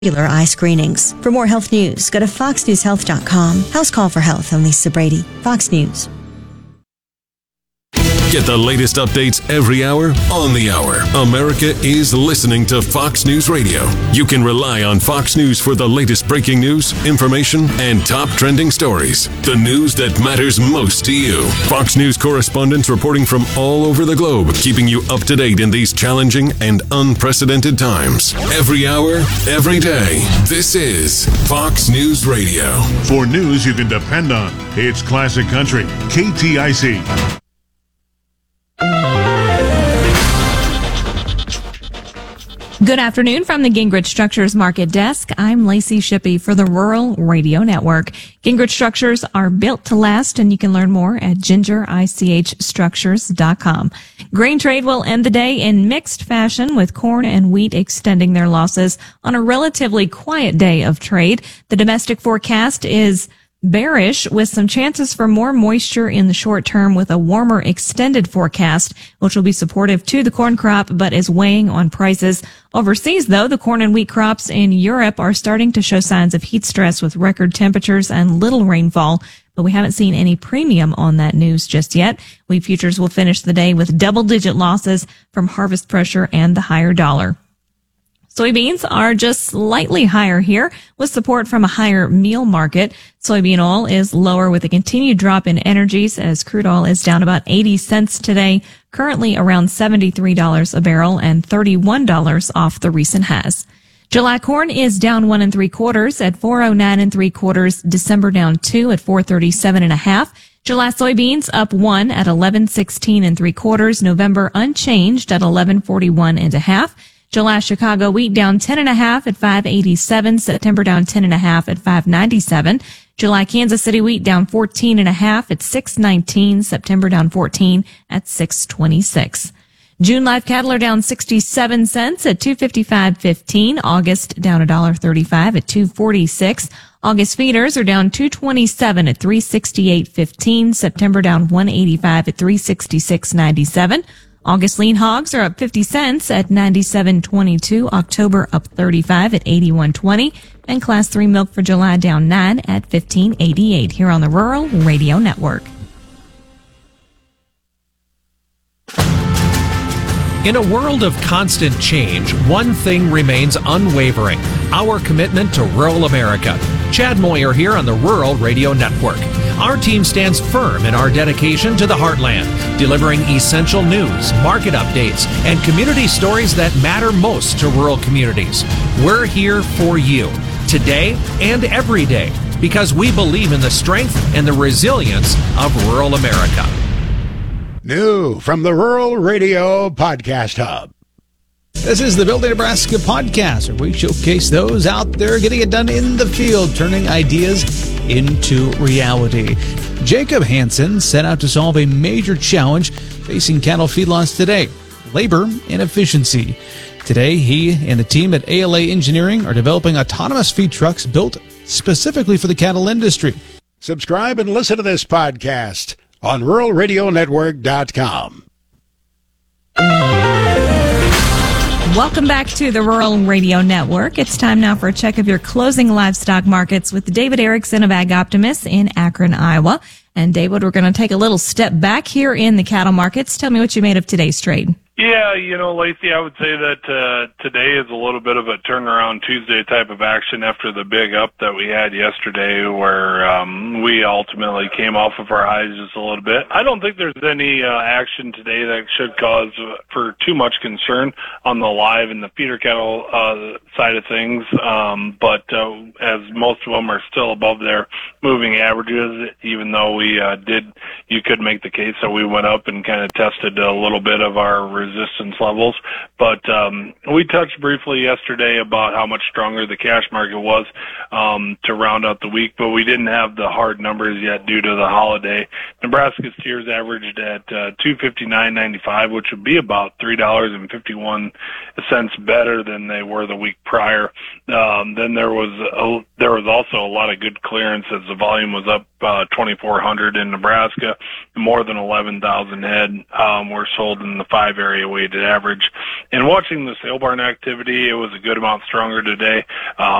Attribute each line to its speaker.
Speaker 1: regular eye screenings. For more health news, go to foxnewshealth.com. House Call for Health. I'm Lisa Brady, Fox News.
Speaker 2: Get the latest updates every hour on the hour. America is listening to Fox News Radio. You can rely on Fox News for the latest breaking news, information, and top trending stories. The news that matters most to you. Fox News correspondents reporting from all over the globe, keeping you up to date in these challenging and unprecedented times. Every hour, every day. This is Fox News Radio.
Speaker 3: For news you can depend on, it's Classic Country, KTIC.
Speaker 4: Good afternoon from the Gingrich Structures Market Desk. I'm Lacey Shippey for the Rural Radio Network. Gingrich Structures are built to last, and you can learn more at gingerichstructures.com. Grain trade will end the day in mixed fashion, with corn and wheat extending their losses on a relatively quiet day of trade. The domestic forecast is bearish, with some chances for more moisture in the short term, with a warmer extended forecast, which will be supportive to the corn crop, but is weighing on prices. Overseas, though, the corn and wheat crops in Europe are starting to show signs of heat stress, with record temperatures and little rainfall, but we haven't seen any premium on that news just yet. Wheat futures will finish the day with double-digit losses from harvest pressure and the higher dollar. Soybeans are just slightly higher here, with support from a higher meal market. Soybean oil is lower with a continued drop in energies, as crude oil is down about 80 cents today, currently around $73 a barrel and $31 off the recent highs. July corn is down 1 3/4 at 409 3/4. December down 2 at 437 1/2. July soybeans up 1 at 1116 3/4. November unchanged at 1141 1/2. July Chicago wheat down 10 1/2 at 587. September down 10 1/2 at 597. July Kansas City wheat down 14 1/2 at 619. September down 14 at 626. June live cattle are down 67 cents at 255.15. August down $1.35 at 246. August feeders are down 227 at 368.15. September down 185 at 366.97. August lean hogs are up 50 cents at 97.22. October up 35 at 81.20. And Class 3 milk for July down 9 at 15.88 here on the Rural Radio Network.
Speaker 5: In a world of constant change, one thing remains unwavering: our commitment to rural America. Chad Moyer here on the Rural Radio Network. Our team stands firm in our dedication to the heartland, delivering essential news, market updates, and community stories that matter most to rural communities. We're here for you, today and every day, because we believe in the strength and the resilience of rural America.
Speaker 6: New from the Rural Radio Podcast Hub.
Speaker 7: This is the Building Nebraska podcast, where we showcase those out there getting it done in the field, turning ideas into reality. Jacob Hansen set out to solve a major challenge facing cattle feedlots today: labor and efficiency. Today, he and the team at ALA Engineering are developing autonomous feed trucks built specifically for the cattle industry.
Speaker 6: Subscribe and listen to this podcast on ruralradionetwork.com.
Speaker 4: Welcome back to the Rural Radio Network. It's time now for a check of your closing livestock markets with David Erickson of Ag Optimist in Akron, Iowa. And David, we're going to take a little step back here in the cattle markets. Tell me what you made of today's trade.
Speaker 8: Yeah, Lacey, I would say that today is a little bit of a turnaround Tuesday type of action after the big up that we had yesterday, where we ultimately came off of our highs just a little bit. I don't think there's any action today that should cause for too much concern on the live and the feeder cattle side of things, but as most of them are still above their moving averages, even though you could make the case that we went up and kind of tested a little bit of our resistance levels. But we touched briefly yesterday about how much stronger the cash market was to round out the week, but we didn't have the hard numbers yet due to the holiday. Nebraska's tiers averaged at $259.95, which would be about $3.51 better than they were the week prior. Then there was also a lot of good clearance as The volume was up 2,400 in Nebraska. More than 11,000 head were sold in the 5 area weighted average. And watching the sale barn activity, it was a good amount stronger today.